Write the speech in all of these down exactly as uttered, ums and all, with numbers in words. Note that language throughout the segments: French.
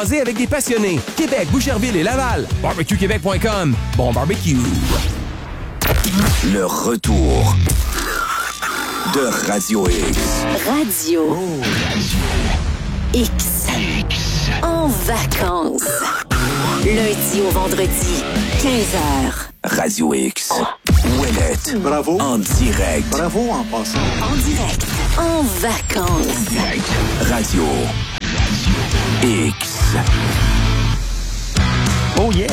jaser avec des passionnés. Québec, Boucherville et Laval. B B Q Québec point com. Bon barbecue. Le retour de Radio X. Radio Oh. X. X. En vacances. Lundi au vendredi, quinze heures. Radio X. Ouellette. Bravo. En direct. Bravo en passant. En direct. En vacances. Radio X. Oh yeah!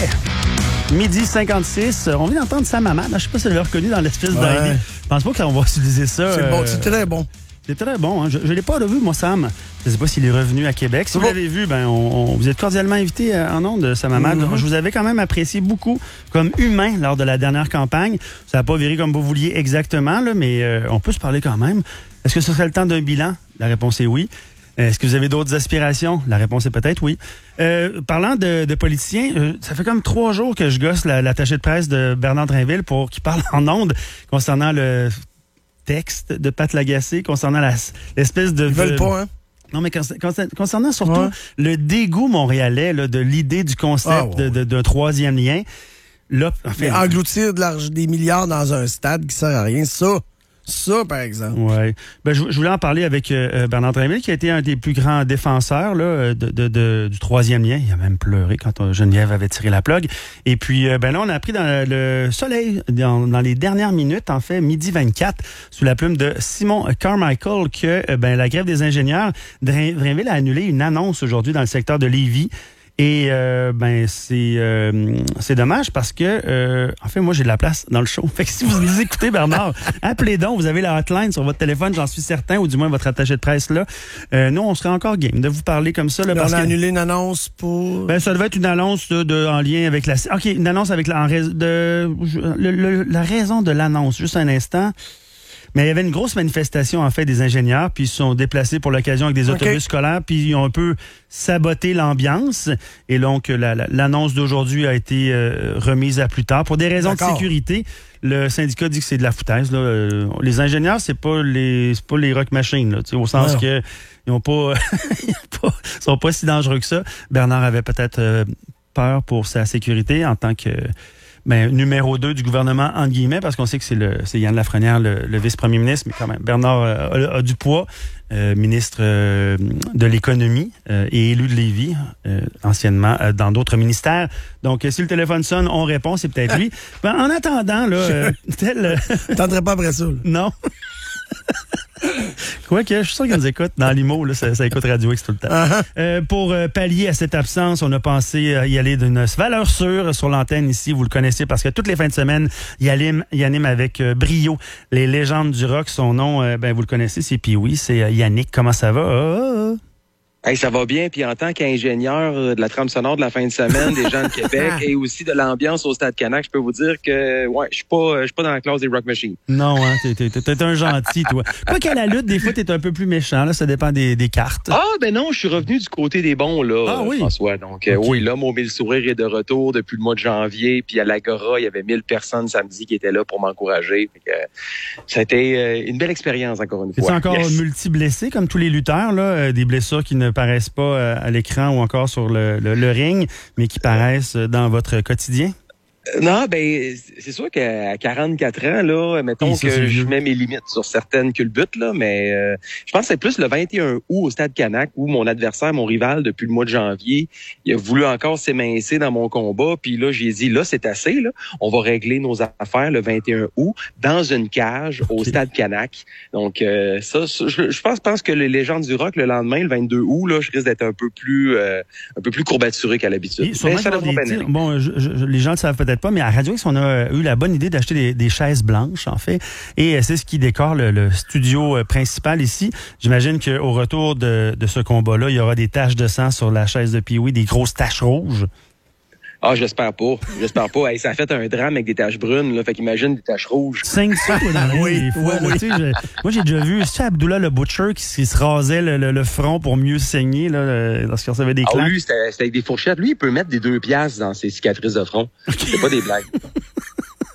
Midi cinquante-six. On vient d'entendre Sam Hamad. Je ne sais pas si vous l'avez reconnu dans l'espèce Ouais. d'idée. Je pense pas qu'on va utiliser ça. C'est euh, bon, c'est très bon. C'est très bon. Hein. Je ne l'ai pas revu, moi, Sam. Je ne sais pas s'il est revenu à Québec. Si C'est vous bon. l'avez vu, ben, on, on- vous êtes cordialement invité euh, en ondes, Sam Hamad. Mm-hmm. Je vous avais quand même apprécié beaucoup comme humain lors de la dernière campagne. Ça n'a pas viré comme vous vouliez exactement, là, mais euh, on peut se parler quand même. Est-ce que ce serait le temps d'un bilan? La réponse est oui. Est-ce que vous avez d'autres aspirations? La réponse est peut-être oui. Euh, parlant de, de politiciens, euh, ça fait comme trois jours que je gosse la- l'attaché de presse de Bernard Drinville pour qu'il parle en ondes concernant le texte de Pat Lagacé, concernant la, l'espèce de... Ils veulent pas, hein? Non, mais con- con- concernant surtout Ouais. le dégoût montréalais là, de l'idée du concept Ah, ouais, de- de- d'un troisième lien. Là, en fait, Mais engloutir de l'argent, des milliards dans un stade qui sert à rien, ça, ça, par exemple. Ouais. Ben, je, je voulais en parler avec euh, Bernard Drinville, qui a été un des plus grands défenseurs là, de, de, de- du troisième lien. Il a même pleuré quand euh, Geneviève avait tiré la plug. Et puis, euh, ben là, on a appris dans le Soleil, dans, dans les dernières minutes, en fait, midi vingt-quatre, sous la plume de Simon Carmichael, que euh, ben, la grève des ingénieurs, Drin- Drinville a annulé une annonce aujourd'hui dans le secteur de Lévis. Et euh, ben c'est euh, c'est dommage parce que euh, en fait moi j'ai de la place dans le show. Fait que si vous nous écoutez Bernard, appelez donc, vous avez la hotline sur votre téléphone, j'en suis certain, ou du moins votre attaché de presse là. Euh, nous on serait encore game de vous parler comme ça là, Là, parce on a que annulé une annonce pour... ben ça devait être une annonce là, de en lien avec la OK, une annonce avec la en rais- de le- le- la raison de l'annonce, juste un instant. Mais il y avait une grosse manifestation, en fait, des ingénieurs, puis ils se sont déplacés pour l'occasion avec des OK. autobus scolaires, puis ils ont un peu saboté l'ambiance. Et donc, la- la- l'annonce d'aujourd'hui a été euh, remise à plus tard. Pour des raisons de D'accord. sécurité, le syndicat dit que c'est de la foutaise. Là. Euh, Les ingénieurs, c'est pas les c'est pas les rock machines, là, tu sais, au sens Ouais. que ils ont pas, ils ont pas- sont pas si dangereux que ça. Bernard avait peut-être euh, peur pour sa sécurité en tant que... Ben, numéro deux du gouvernement, entre guillemets, parce qu'on sait que c'est le c'est Yann Lafrenière, le, le vice-premier ministre, mais quand même, Bernard euh, a, a du poids, euh, ministre euh, de l'économie euh, et élu de Lévis, euh, anciennement euh, dans d'autres ministères. Donc, euh, si le téléphone sonne, on répond, c'est peut-être lui. Ben, en attendant, là, euh, tel... euh, T'entendrais pas après ça, là. non. Quoique, je suis sûr qu'ils nous écoutent dans l'I M O, là, ça, ça écoute Radio X tout le temps. Uh-huh. Euh, pour euh, pallier à cette absence, on a pensé euh, y aller d'une valeur sûre sur l'antenne ici. Vous le connaissez parce que toutes les fins de semaine, il anime, il anime avec euh, brio les légendes du rock. Son nom, euh, ben vous le connaissez, c'est Pee-Wee, c'est euh, Yannick. Comment ça va? Ah, ah, ah. Hey, ça va bien, puis en tant qu'ingénieur euh, de la trame sonore de la fin de semaine des gens de Québec et aussi de l'ambiance au Stade Canac, je peux vous dire que ouais, je suis pas je suis pas dans la classe des Rock Machines. Non, hein, t'es, t'es, t'es, t'es un gentil, toi. Quoi qu'à la lutte, des fois, t'es un peu plus méchant, là, ça dépend des, des cartes. Ah ben non, je suis revenu du côté des bons là, Ah oui? François. Donc euh, Ok. oui, l'homme au mille sourires est de retour depuis le mois de janvier, puis à l'Agora, il y avait mille personnes samedi qui étaient là pour m'encourager. Fait que, euh, ça a été euh, une belle expérience encore une Es-tu fois. encore Yes. multi-blessé, comme tous les lutteurs, là, euh, des blessures qui ne paraissent pas euh, à l'écran ou encore sur le, le, le ring, mais qui paraissent euh, dans votre quotidien? Euh, Non, ben c'est sûr qu'à quarante-quatre ans, là, mettons Oui, ça, c'est que je vieux. mets mes limites sur certaines culbutes, là, mais euh, je pense que c'est plus le vingt et un août au Stade Canac où mon adversaire, mon rival, depuis le mois de janvier, il a voulu encore s'émincer dans mon combat, puis là, j'ai dit, là, c'est assez, là, on va régler nos affaires le vingt et un août dans une cage au Ok. Stade Canac. Donc, euh, ça, ça, je, je pense, pense que les légendes du rock, le lendemain, le vingt-deux août, là, je risque d'être un peu plus euh, un peu plus courbaturé qu'à l'habitude. Et sûrement Mais ça qu'il va y devrait avoir bien des aller. tirs. Bon, je- je- les gens ne le savent peut-être pas, mais à Radio X, on a euh, eu la bonne idée d'acheter des, des chaises blanches, en fait. Et euh, c'est ce qui décore le, le studio euh, principal ici. J'imagine qu'au retour de, de ce combat-là, il y aura des taches de sang sur la chaise de Pee-Wee, des grosses taches rouges. Ah, j'espère pas. J'espère pas. Hey, ça a fait un drame avec des taches brunes, là. Fait qu'imagine des taches rouges. Cinq ça, toi, dans la Oui, vie, des fois. oui, là, tu sais, je- moi, j'ai déjà vu, c'est Abdullah le Butcher qui, s- qui se rasait le, le- le front pour mieux saigner, là, le- lorsqu'il recevait des Ah claques. oui, c'était c'était avec des fourchettes. Lui, il peut mettre des deux piastres dans ses cicatrices de front. C'est pas des blagues.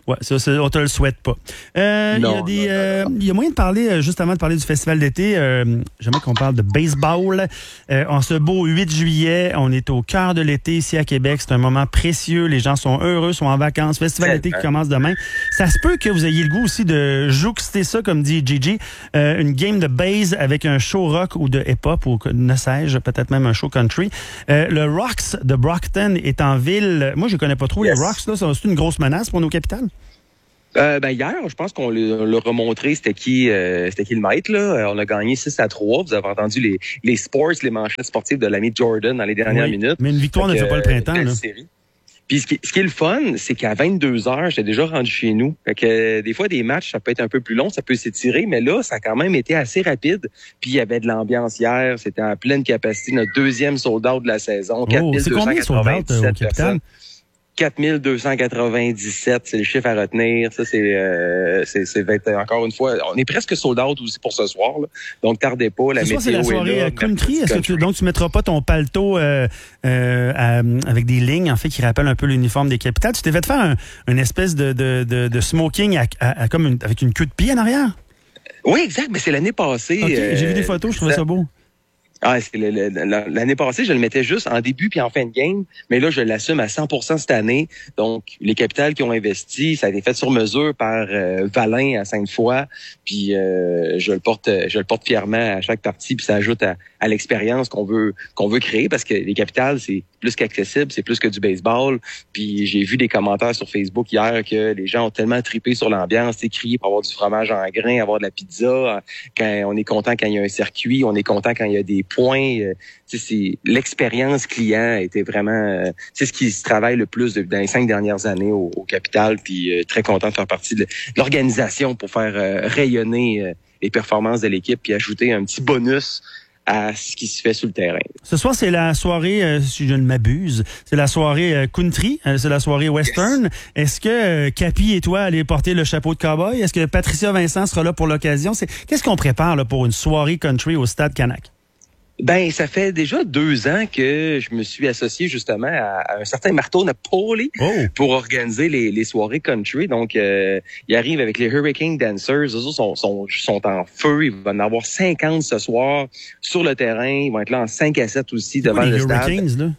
Ouais, ça, ça, on te le souhaite pas. Euh, il y a des, euh, il y a moyen de parler, juste avant de parler du festival d'été, euh, j'aimerais qu'on parle de baseball. Euh, en ce beau huit juillet, on est au cœur de l'été ici à Québec. C'est un moment précieux. Les gens sont heureux, sont en vacances. Festival d'été qui commence demain. Ça se peut que vous ayez le goût aussi de jouxter ça, comme dit Gigi, euh, une game de base avec un show rock ou de hip-hop ou ne sais-je, peut-être même un show country. Euh, le Rocks de Brockton est en ville. Moi, je connais pas trop yes. les Rocks. Là, c'est une grosse menace pour nos capitales. Euh, ben hier, je pense qu'on l'a remontré, c'était qui euh, c'était qui le maître, là. On a gagné six à trois. Vous avez entendu les, les sports, les manchettes sportives de l'ami Jordan dans les dernières oui, minutes. Mais une victoire ne fait pas le printemps, là. Série. Puis ce qui, ce qui est le fun, c'est qu'à vingt-deux heures, j'étais déjà rendu chez nous. Fait que des fois, des matchs, ça peut être un peu plus long, ça peut s'étirer, mais là, ça a quand même été assez rapide. Puis il y avait de l'ambiance hier, c'était à pleine capacité, notre deuxième sold-out de la saison. Oh, c'est combien sold-out euh, au Capitale? quatre mille deux cent quatre-vingt-dix-sept, c'est le chiffre à retenir. Ça, c'est, euh, c'est, c'est encore une fois, on est presque sold out aussi pour ce soir, là. Donc, tardez pas, la météo c'est la soirée est là, country. Est-ce que tu, donc, tu mettras pas ton paletot euh, euh, à, avec des lignes, en fait, qui rappellent un peu l'uniforme des capitales? Tu t'es fait faire un, une espèce de, de, de, de smoking à, à, à, comme une, avec une queue de pied en arrière? Oui, exact. Mais c'est l'année passée. Okay, euh, j'ai vu des photos, je trouvais ça beau. Ah, c'est le, le, l'année passée, je le mettais juste en début puis en fin de game, mais là, je l'assume à cent pour cent cette année. Donc, les capitales qui ont investi, ça a été fait sur mesure par euh, Valin à Sainte-Foy, puis euh, je le porte, je le porte fièrement à chaque partie, puis ça ajoute à, à l'expérience qu'on veut qu'on veut créer, parce que les capitales, c'est plus qu'accessible, c'est plus que du baseball. Puis j'ai vu des commentaires sur Facebook hier que les gens ont tellement trippé sur l'ambiance, c'est crié pour avoir du fromage en grains, avoir de la pizza. Quand on est content quand il y a un circuit, on est content quand il y a des points. Euh, c'est l'expérience client était vraiment, euh, c'est ce qui se travaille le plus de, dans les cinq dernières années au, au Capitale. Puis euh, très content de faire partie de, de l'organisation pour faire euh, rayonner euh, les performances de l'équipe, puis ajouter un petit bonus à ce qui se fait sur le terrain. Ce soir, c'est la soirée, euh, si je ne m'abuse, c'est la soirée euh, country, euh, c'est la soirée western. Yes. Est-ce que euh, Capi et toi allez porter le chapeau de cowboy? Est-ce que Patricia Vincent sera là pour l'occasion? C'est, qu'est-ce qu'on prépare là, pour une soirée country au Stade Canac? Ben, ça fait déjà deux ans que je me suis associé justement à, à un certain Marteau Napoli oh. pour organiser les, les soirées country. Donc, euh, il arrive avec les Hurricane Dancers. Eux autres sont, sont, sont en feu. Il va en avoir cinquante ce soir sur le terrain. Ils vont être là en cinq à sept aussi devant oui, le les stade. Hurricanes, là?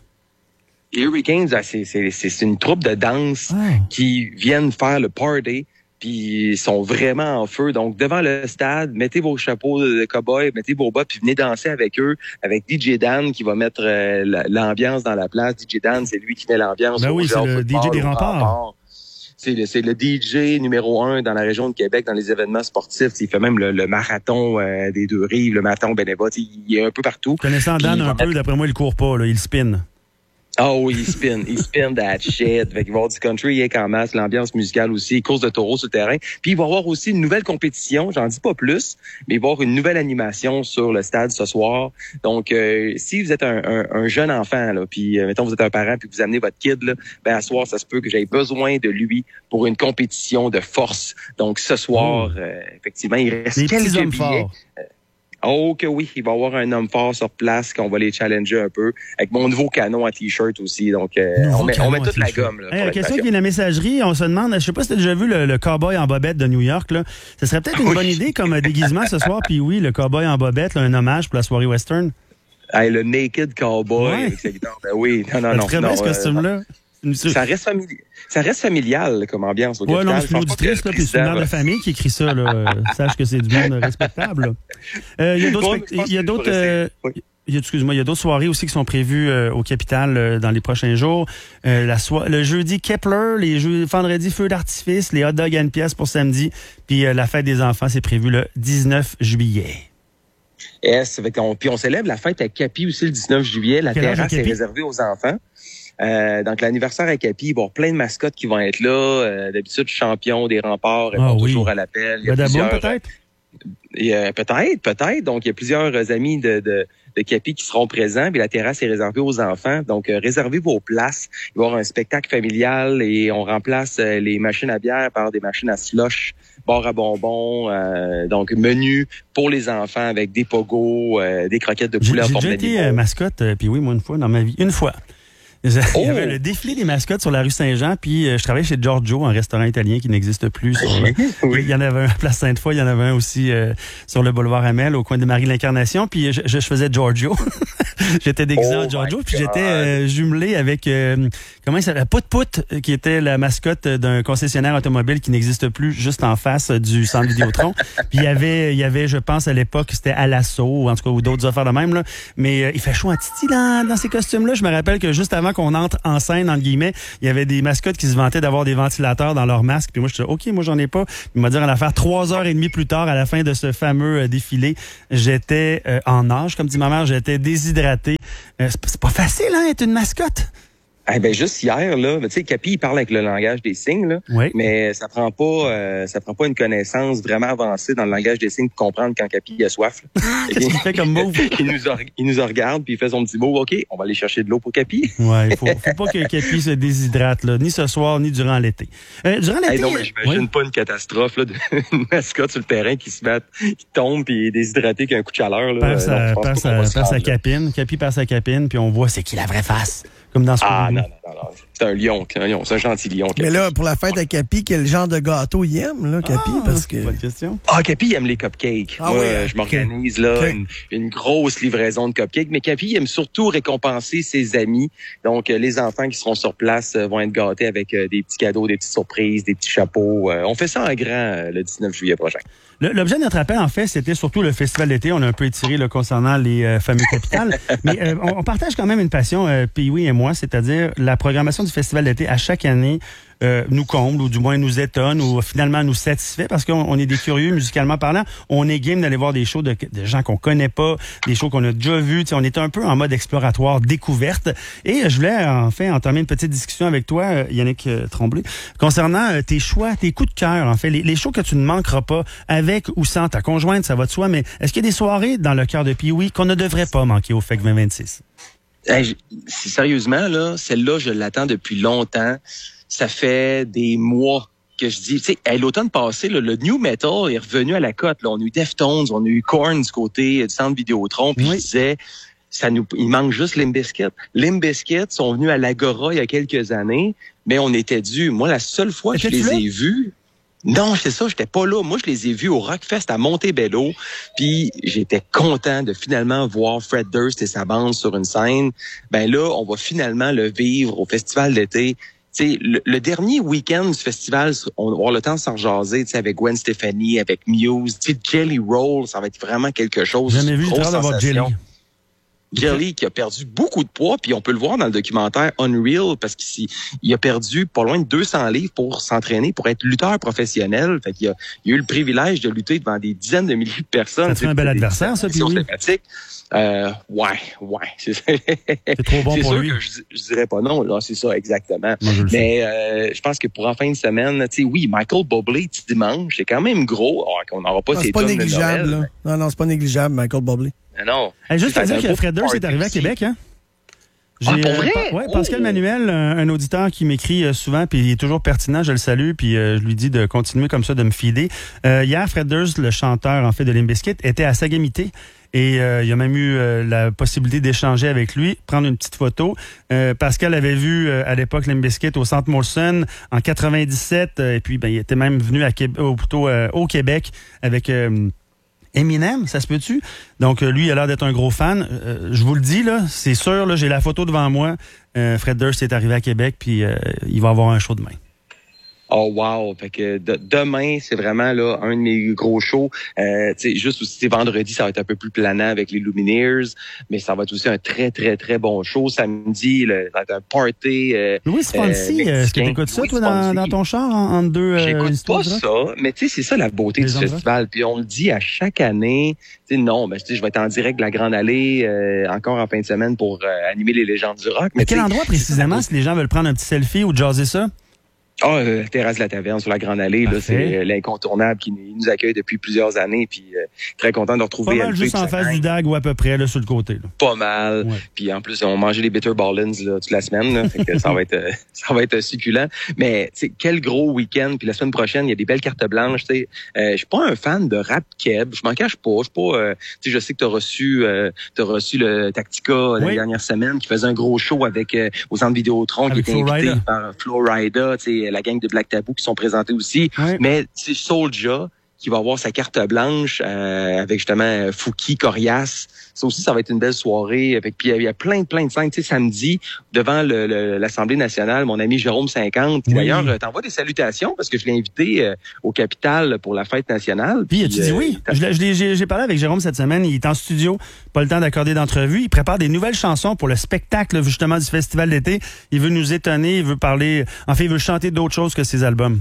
Les Hurricanes, c'est, c'est, c'est, c'est une troupe de danse oh. qui viennent faire le party. Puis ils sont vraiment en feu. Donc, devant le stade, mettez vos chapeaux de cow-boy, mettez vos bottes, puis venez danser avec eux, avec D J Dan qui va mettre euh, l'ambiance dans la place. D J Dan, c'est lui qui met l'ambiance. Ben oui, c'est le D J des remparts. C'est le, c'est le D J numéro un dans la région de Québec, dans les événements sportifs. Il fait même le, le marathon euh, des deux rives, le marathon Beneva. Il est un peu partout. Connaissant Dan un peu, mettre... d'après moi, il court pas, là, il spin. Ah oh, oui, il spin, il spin that shit. Fait qu'il va y avoir du country, il y a en masse, l'ambiance musicale aussi, course de taureaux sur le terrain. Puis il va y avoir aussi une nouvelle compétition, j'en dis pas plus, mais il va y avoir une nouvelle animation sur le stade ce soir. Donc, euh, si vous êtes un, un, un jeune enfant, là, puis euh, mettons vous êtes un parent, puis vous amenez votre kid, là, ben à ce soir, ça se peut que j'aie besoin de lui pour une compétition de force. Donc ce soir, oh. euh, effectivement, il reste les quelques billets. Forts. Euh, Oh que oui, il va y avoir un homme fort sur place qu'on va les challenger un peu avec mon nouveau canon à t-shirt aussi. Donc euh, on met, on met toute la gomme là. Hey, la question qui vient de la messagerie, on se demande, je sais pas si tu as déjà vu le, le cowboy en bobette de New York là. Ce serait peut-être une oui. bonne idée comme déguisement ce soir. Puis oui, le cowboy en bobette, là, un hommage pour la soirée western. Hey, le naked cowboy ouais. avec ses guitares. Ben oui, non non non. Très bien ce costume-là. Ça reste familial, ça reste familial comme ambiance au ouais, Capitale. non, c'est une auditrice, là, puis c'est une mère de famille qui écrit ça, là. Sache que c'est du monde respectable, Il euh, y a d'autres, il y a d'autres, euh, il y a, excuse-moi, il y a d'autres soirées aussi qui sont prévues euh, au Capitale euh, dans les prochains jours. Euh, la so- le jeudi Kepler, les jeux, vendredi feu d'artifice, les hot dogs à une pièce pour samedi, puis euh, la fête des enfants, c'est prévu le dix-neuf juillet. Yes, fait qu'on, puis on célèbre la fête à Capi aussi le dix-neuf juillet. La terrasse est réservée aux enfants. Euh, donc, l'anniversaire à Capi, il va y avoir plein de mascottes qui vont être là. Euh, d'habitude, champion des remparts, répond ah, oui. toujours à l'appel. Il y a plusieurs, peut-être? Il y a, peut-être, peut-être. Donc, il y a plusieurs amis de, de, de Capi qui seront présents. Puis la terrasse est réservée aux enfants. Donc, euh, réservez vos places. Il va y avoir un spectacle familial et on remplace euh, les machines à bière par des machines à slush, bar à bonbons. Euh, donc, menu pour les enfants avec des pogos, euh, des croquettes de poulet en forme d'animaux. J'ai déjà été euh, mascotte, euh, puis oui, moi, une fois dans ma vie. Une fois. Il y Oh! avait le défilé des mascottes sur la rue Saint-Jean, puis euh, je travaillais chez Giorgio, un restaurant italien qui n'existe plus. Sur, euh, Oui. Il y en avait un à Place Sainte-Foy, il y en avait un aussi euh, sur le boulevard Amel, au coin de Marie-l'Incarnation, puis je, je faisais Giorgio. J'étais déguisé Oh en Giorgio, my puis God. j'étais euh, jumelé avec, euh, comment il s'appelle, Pout Pout, qui était la mascotte d'un concessionnaire automobile qui n'existe plus, juste en face du centre Vidéotron. Puis il y avait, il y avait, je pense, à l'époque, c'était à l'assaut, ou en tout cas, ou d'autres affaires de même, là. Mais euh, il fait chaud en titi dans, dans ces costumes-là. Je me rappelle que juste avant qu'on entre en scène, entre guillemets, il y avait des mascottes qui se vantaient d'avoir des ventilateurs dans leur masque. Puis moi, je disais, OK, moi, j'en ai pas. Il m'a dit en affaire trois heures et demie plus tard, à la fin de ce fameux euh, défilé, j'étais euh, en nage, comme dit ma mère, j'étais déshydraté. Euh, c'est, c'est pas facile, hein, être une mascotte. Eh ben juste hier là, tu sais, Capi il parle avec le langage des signes là, Oui. mais ça prend pas, euh, ça prend pas une connaissance vraiment avancée dans le langage des signes pour comprendre quand Capi a soif. Là. Qu'est-ce qu'il fait comme move? il nous a, il nous a regarde puis il fait son petit mot. Ok, on va aller chercher de l'eau pour Capi. Ouais, il faut, faut pas que Capi se déshydrate, là, ni ce soir, ni durant l'été. Euh, durant l'été. Hey, non, mais j'imagine oui. pas une catastrophe là, d'une mascotte sur le terrain qui se met, qui tombe puis est déshydraté qu'un coup de chaleur là. Perd Euh, sa, non, je pense perd pas sa, qu'on va se perd sa rendre, là. capine. Capi perd sa capine, puis on voit c'est qui la vraie face. Comme dans ce Ah film. non, non, non, non. C'est un lion, c'est un lion, c'est un gentil lion. Capi. Mais là, pour la fête à Capi, quel genre de gâteau il aime, là, Capi? Ah, parce que. bonne question. Ah, Capi il aime les cupcakes. Ah Moi, oui, hein? je m'organise là Ok. une, une grosse livraison de cupcakes. Mais Capi il aime surtout récompenser ses amis. Donc, euh, les enfants qui seront sur place euh, vont être gâtés avec euh, des petits cadeaux, des petites surprises, des petits chapeaux. Euh, on fait ça en grand euh, le dix-neuf juillet prochain. Le- L'objet de notre appel, en fait, c'était surtout le festival d'été. On a un peu étiré là, concernant les euh, fameux capitales. Mais euh, on, on partage quand même une passion, euh, Pee-wee et moi, c'est-à-dire la programmation du festival d'été à chaque année euh, nous comble, ou du moins nous étonne, ou finalement nous satisfait, parce qu'on on est des curieux musicalement parlant. On est game d'aller voir des shows de, de gens qu'on connaît pas, des shows qu'on a déjà vus. Tu sais, on est un peu en mode exploratoire, découverte. Et euh, je voulais en fait entamer une petite discussion avec toi, euh, Yannick euh, Tremblay, concernant euh, tes choix, tes coups de cœur, en fait, les, les shows que tu ne manqueras pas, avec ou sans ta conjointe, ça va de soi, mais est-ce qu'il y a des soirées dans le cœur de Pee-wee qu'on ne devrait pas manquer au F E C vingt vingt-six? Hey, je- c'est sérieusement là, celle-là je l'attends depuis longtemps. Ça fait des mois que je dis, tu sais, hey, l'automne passé, là, le new metal est revenu à la cote. Là. On a eu Deftones, on a eu Korn du côté du centre Vidéotron, puis Oui. je disais, ça nous, il manque juste Limp Bizkit. Limp Bizkit sont venus à l'Agora il y a quelques années, mais on était dû. Moi, la seule fois que je Étais-tu les là? ai vus, non, c'est ça, j'étais pas là. Moi, je les ai vus au Rockfest à Montebello, puis j'étais content de finalement voir Fred Durst et sa bande sur une scène. Ben là, on va finalement le vivre au festival d'été. Tu sais, le, le dernier week-end du festival, on va avoir le temps de s'en rejaser, tu sais, avec Gwen Stefani, avec Muse, tu sais, Jelly Roll, ça va être vraiment quelque chose. Jamais vu, j'ai Grosse hâte d'avoir Jelly. sensation. Jelly qui a perdu beaucoup de poids, puis on peut le voir dans le documentaire Unreal, parce qu'il il a perdu pas loin de deux cents livres pour s'entraîner, pour être lutteur professionnel. Fait qu'il a, il a eu le privilège de lutter devant des dizaines de milliers de personnes. Ça te fait un bel Des- adversaire, ça, des Pee-wee? sympathiques. Euh, ouais, ouais. C'est, C'est trop bon c'est pour sûr lui. que je, je dirais pas non, là, c'est ça, exactement. Moi, je le sais. Mais euh, je pense que pour en fin de semaine, tu sais, oui, Michael Bublé, dimanche, c'est quand même gros. Alors, qu'on n'aura pas Ah, ses c'est pas tonnes de négligeable, Noël. là. Non, non, c'est pas négligeable, Michael Bublé. Mais non. Hey, juste Ça à fait dire un que beau Fred Durst est party arrivé à aussi. Québec, hein? Ah, pour euh, vrai? pa- ouais, Pascal Oh! Manuel, un, un auditeur qui m'écrit euh, souvent, puis il est toujours pertinent, je le salue, puis euh, je lui dis de continuer comme ça, de me feeder. Euh, hier, Fred Durst, le chanteur en fait de Limp Bizkit, était à Sagamité. Et euh, il y a même eu euh, la possibilité d'échanger avec lui, prendre une petite photo. Euh, Pascal avait vu euh, à l'époque Limp Bizkit au Centre Molson en quatre-vingt-dix-sept, euh, et puis ben, il était même venu à Québec, ou plutôt euh, au Québec avec euh, Eminem, ça se peut-tu? Donc, euh, lui, il a l'air d'être un gros fan. Euh, je vous le dis, là, c'est sûr, là, j'ai la photo devant moi. Euh, Fred Durst est arrivé à Québec, puis euh, il va avoir un show demain. Oh wow, fait que de- demain c'est vraiment là un de mes gros shows. Euh, tu sais, juste aussi vendredi ça va être un peu plus planant avec les Lumineers, mais ça va être aussi un très très très bon show. Samedi, le, ça va être un party. Euh, Louis Fonsi, euh, est-ce que mexicain. t'écoutes ça, Louis toi, dans, Fonsi. dans ton char, en, entre deux euh, J'écoute histoires pas de rock? ça, mais tu sais, c'est ça la beauté Les du endroits. festival. Puis on le dit à chaque année. Tu sais, non, ben, tu sais, je vais être en direct de la Grande Allée euh, encore en fin de semaine pour euh, animer les légendes du rock. Mais quel tu sais, endroit précisément, si les gens veulent prendre un petit selfie ou jaser ça? Ah, oh, euh, terrasse de la taverne sur la Grande Allée, là, c'est euh, l'incontournable qui nous accueille depuis plusieurs années, puis euh, très content de retrouver. Pas mal juste en face du D A G ou à peu près là sur le côté. Là. Pas mal. Ouais. Puis en plus, on mangeait des bitter ballins là, toute la semaine, là, fait que ça va être euh, ça va être succulent. Mais tu sais, quel gros week-end. Puis la semaine prochaine, il y a des belles cartes blanches. Tu sais, euh, je suis pas un fan de rap keb. Je m'en cache pas. Je suis pas. Euh, tu sais, je sais que t'as reçu euh, t'as reçu le Tactica oui. la dernière semaine, qui faisait un gros show avec euh, au centre Vidéotron, avec qui était invité Florida. par Florida, tu sais, la gang de Black Tabou qui sont présentés aussi. Oui. Mais c'est Soulja qui va avoir sa carte blanche euh, avec justement Fouki, Corias. Ça aussi, ça va être une belle soirée. Avec, puis il y a plein, plein de scènes. Tu sais, samedi, devant le, le, l'Assemblée nationale, mon ami Jérôme cinquante, qui oui. d'ailleurs euh, t'envoie des salutations parce que je l'ai invité euh, au Capitole pour la fête nationale. Puis, as-tu dit euh, oui? Je l'ai, je l'ai, j'ai, j'ai parlé avec Jérôme cette semaine. Il est en studio, pas le temps d'accorder d'entrevue. Il prépare des nouvelles chansons pour le spectacle justement du Festival d'été. Il veut nous étonner, il veut parler... En fait, il veut chanter d'autres choses que ses albums.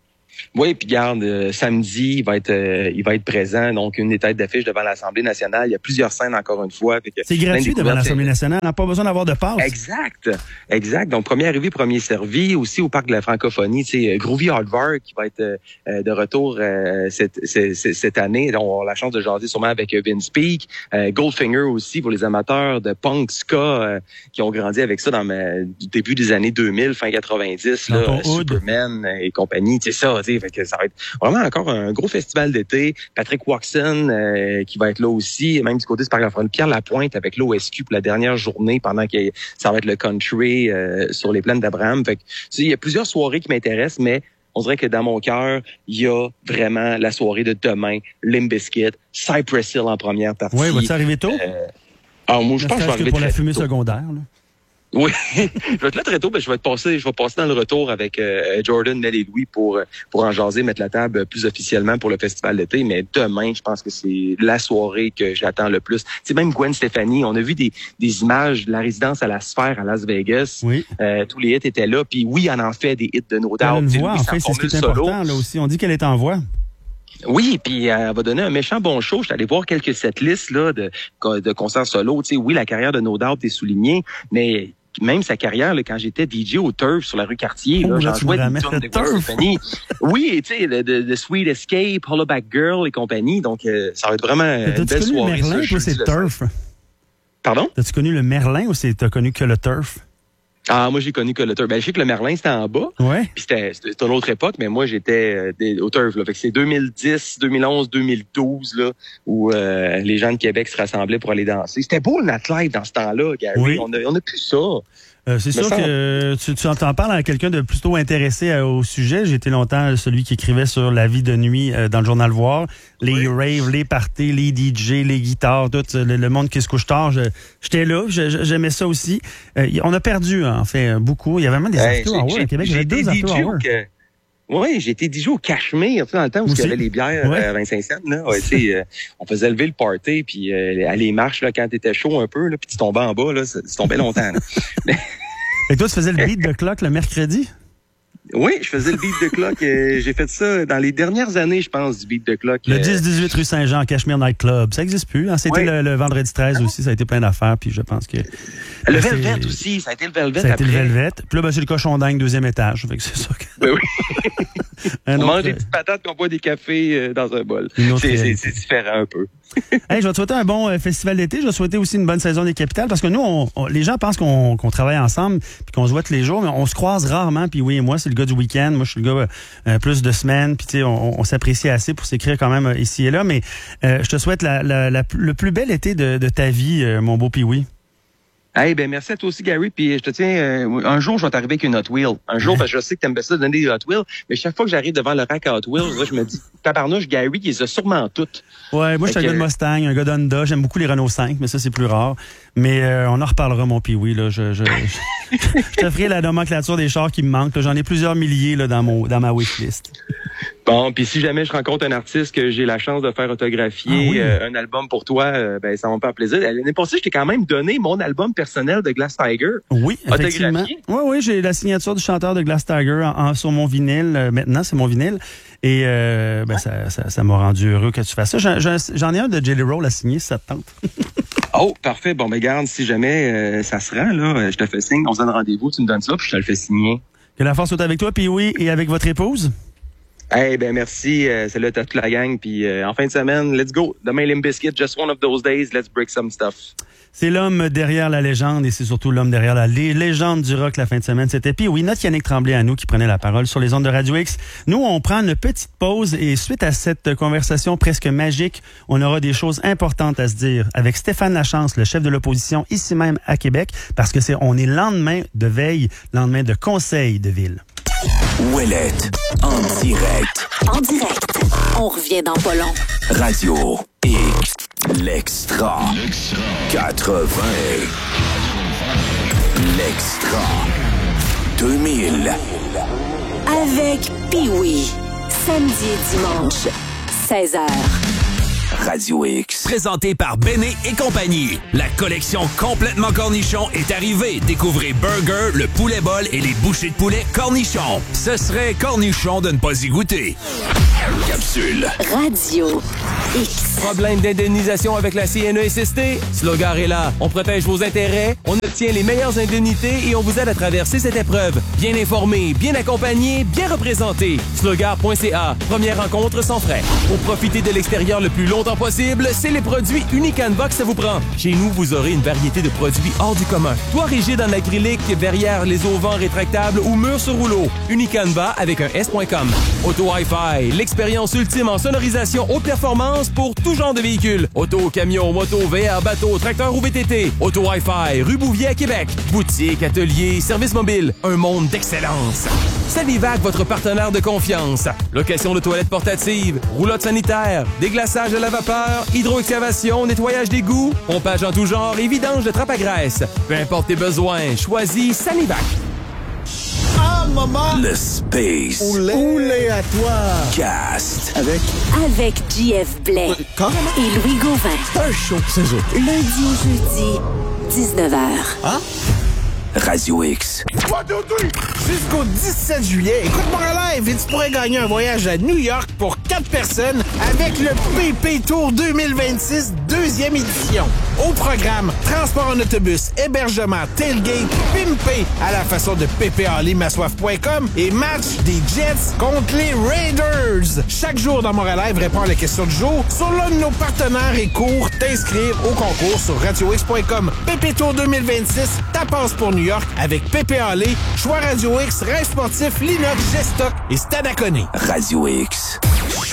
Oui, puis garde, euh, samedi, il va être euh, il va être présent, donc une des têtes d'affiche devant l'Assemblée nationale. Il y a plusieurs scènes encore une fois. Que, c'est gratuit devant l'Assemblée nationale, on n'a pas besoin d'avoir de passe. Exact, exact. Donc, premier arrivé, premier servi. Aussi au Parc de la Francophonie, tu sais, Groovy Hardware qui va être euh, de retour euh, cette, cette, cette année. Donc, on a la chance de jaser sûrement avec Vince Peak. Euh, Goldfinger aussi pour les amateurs de punk ska euh, qui ont grandi avec ça dans ma, du début des années deux mille, fin quatre-vingt-dix, là, Superman et compagnie, tu sais ça. Fait que ça va être vraiment encore un gros festival d'été. Patrick Watson euh, qui va être là aussi, même du côté du Parc de la Francophonie. Pierre Lapointe avec l'O S Q pour la dernière journée pendant que ça va être le country euh, sur les plaines d'Abraham. Fait que il y a plusieurs soirées qui m'intéressent, mais on dirait que dans mon cœur, il y a vraiment la soirée de demain, Limp Bizkit, Cypress Hill en première partie. Oui, va-tu arriver tôt? Euh, alors moi, je pense que je vais arriver pour très la fumée tôt. secondaire, là. Oui, je vais être là très tôt, mais je vais être passé, je vais passer dans le retour avec euh, Jordan, Mel et Louis pour pour en jaser, mettre la table plus officiellement pour le festival d'été. Mais demain, je pense que c'est la soirée que j'attends le plus. C'est même Gwen Stefani. On a vu des des images de la résidence à la Sphère à Las Vegas. Oui. Euh, tous les hits étaient là. Puis oui, elle en fait des hits de No Doubt. Elle a une voix, en fait, c'est ce qui est important là aussi. On dit qu'elle est en voix. Oui, puis elle va donner un méchant bon show. Je suis allé voir quelques setlists là de de concerts solo. Tu sais, oui, la carrière de No Doubt est soulignée, mais même sa carrière, là, quand j'étais D J au Turf sur la rue Cartier, là, oh, j'en là, jouais des tunes de Gwen Stefani. Oui, tu sais, le, le, le Sweet Escape, Hollaback Girl et compagnie. Donc, euh, ça va être vraiment une belle T'as-tu connu soirée. Le Merlin ou c'est Turf? Pardon? T'as-tu connu le Merlin ou c'est, t'as connu que le Turf? Ah, moi, j'ai connu que le Turf. Ben, je sais que le Merlin, c'était en bas. Ouais. Puis c'était, c'était une autre époque, mais moi, j'étais euh, au Turf, là. Fait que c'est deux mille dix, deux mille onze, deux mille douze, là, où euh, les gens de Québec se rassemblaient pour aller danser. C'était beau, le nightlife, dans ce temps-là, Gary. Oui. On a, on a plus ça. Euh, c'est sûr ça... que tu, tu en parles à quelqu'un de plutôt intéressé à, au sujet. J'ai été longtemps celui qui écrivait sur la vie de nuit euh, dans le Journal Voir. Les oui. raves, les parties, les D J, les guitares, tout le, le monde qui se couche tard. Je, j'étais là, je, j'aimais ça aussi. Euh, on a perdu, en fait, beaucoup. Il y avait même des hey, after hours à Québec. Il y avait deux after hours. Que... Oui, j'ai été D J au Cachemire, tu sais, dans le temps où il y avait les bières ouais. à vingt-cinq cents. Là. Ouais, tu sais, euh, on faisait lever le party, puis euh, aller marche là, quand t'étais chaud un peu, là, puis tu tombais en bas, là, ça, ça tombait longtemps. Et toi, tu faisais le beat de clock le mercredi? Oui, je faisais le beat de clock. Euh, j'ai fait ça dans les dernières années, je pense, du beat de clock. Le dix dix-huit rue Saint-Jean, Cachemire Night Club. Ça n'existe plus. Hein? C'était ouais. le, le vendredi treize aussi. Ça a été plein d'affaires. Puis je pense que... Le Velvet c'est... aussi. Ça a été le Velvet Ça a après. été le Velvet. Puis là, ben, c'est le cochon dingue, deuxième étage. Fait que c'est ça que... Ben oui. On autre... mange des petites patates qu'on boit des cafés euh, dans un bol. C'est, c'est, c'est différent un peu. Hey, je vais te souhaiter un bon euh, festival d'été. Je vais te souhaiter aussi une bonne saison des capitales parce que nous, on, on, les gens pensent qu'on, qu'on travaille ensemble puis qu'on se voit tous les jours, mais on se croise rarement. Puis oui et moi, c'est le gars du week-end. Moi, je suis le gars euh, plus de semaines. Puis tu sais, on, on s'apprécie assez pour s'écrire quand même euh, ici et là. Mais euh, je te souhaite la, la, la, le plus bel été de, de ta vie, euh, mon beau Pee-Wee. Hey, ben merci à toi aussi, Gary. Puis je te tiens, euh, un jour, je vais t'arriver avec une Hot Wheel. Un jour, parce que je sais que t'aimes bien ça de donner des Hot Wheels, mais chaque fois que j'arrive devant le rack à Hot Wheels, là, je me dis, tabarnouche, Gary, il les a sûrement toutes. Ouais, moi, je suis un gars de Mustang, un gars d'Honda. J'aime beaucoup les Renault cinq, mais ça, c'est plus rare. Mais euh, on en reparlera, mon Pee-Wee. Là. Je, je, je, je te ferai la nomenclature des chars qui me manquent. Là. J'en ai plusieurs milliers là, dans, mon, dans ma wishlist. Bon, puis si jamais je rencontre un artiste que j'ai la chance de faire autographier ah, oui. euh, un album pour toi, euh, ben ça va me faire plaisir. L'année passée, je t'ai quand même donné mon album personnel de Glass Tiger. Oui, effectivement. Oui, oui, j'ai la signature du chanteur de Glass Tiger en, en, sur mon vinyle. Euh, maintenant, c'est mon vinyle. Et euh, ben, ça, ça, ça m'a rendu heureux que tu fasses ça. J'en, j'en, j'en ai un de Jelly Roll à signer si ça te tente. Oh, parfait. Bon, ben garde, si jamais euh, ça se rend, là, je te fais signe, on se donne rendez-vous, tu me donnes ça, puis je te le fais signer. Que la force soit avec toi, puis oui, et avec votre épouse. Eh hey, ben merci, euh, c'est là t'as toute la gang, puis euh, en fin de semaine, let's go. Demain, Limp Bizkit, just one of those days, let's break some stuff. C'est l'homme derrière la légende et c'est surtout l'homme derrière la lé- légende du rock la fin de semaine. C'était puis oui, notre Yannick Tremblay à nous qui prenait la parole sur les ondes de Radio X. Nous, on prend une petite pause et suite à cette conversation presque magique, on aura des choses importantes à se dire avec Stéphane Lachance, le chef de l'opposition ici même à Québec, parce que c'est on est lendemain de veille, lendemain de conseil de ville. Ouellette, en direct. En direct. On revient dans pas long. Radio X, l'extra. quatre-vingts. L'extra. deux mille. Avec Pee-Wee. Samedi et dimanche, seize heures. Radio X. Présenté par Béné et compagnie. La collection complètement cornichon est arrivée. Découvrez Burger, le poulet bol et les bouchées de poulet cornichon. Ce serait cornichon de ne pas y goûter. Capsule. Radio X. Problème d'indemnisation avec la C N E S S T? Slogar est là. On protège vos intérêts, on obtient les meilleures indemnités et on vous aide à traverser cette épreuve. Bien informé, bien accompagné, bien représenté. Slogar point C A. Première rencontre sans frais. Pour profiter de l'extérieur le plus longtemps possible, c'est les produits Unicanva que ça vous prend. Chez nous, vous aurez une variété de produits hors du commun. Toit rigide en acrylique, verrière les auvents rétractables ou murs sur rouleau. Unicanva avec un S point com. Auto Hi-Fi, l'expérience ultime en sonorisation haute performance pour tout genre de véhicules. Auto, camion, moto, V R, bateau, tracteur ou V T T. Auto Hi-Fi, rue Bouvier à Québec. Boutique, atelier, service mobile. Un monde d'excellence. Sanivac, votre partenaire de confiance. Location de toilettes portatives, roulotte sanitaire, déglaçage à la vapeur, hydroexcavation, nettoyage d'égouts, pompage en tout genre et vidange de trappe à graisse. Peu importe tes besoins, choisis Sanivac. Ah, maman! Le Space Oulé à toi! Cast. Avec Avec J F Blais Carrément. et Louis Gauvin. un show, c'est eux. Lundi au jeudi, dix-neuf heures. Hein? Radio X. Jusqu'au dix-sept juillet, écoute-moi en live et tu pourrais gagner un voyage à New York pour quatre personnes avec le P P Tour deux mille vingt-six, deuxième édition. Au programme, transport en autobus, hébergement, tailgate, pimpé à la façon de p p a limassoif point com et match des Jets contre les Raiders. Chaque jour dans Montréal Live répond à la question du jour sur l'un de nos partenaires et cours. T'inscrire au concours sur radio x point com. P P Tour deux mille vingt-six, ta passe pour New York avec P P A L, Choix Radio X, Rêve sportif, Linox, Gestock et Stade à Coné. Radio X.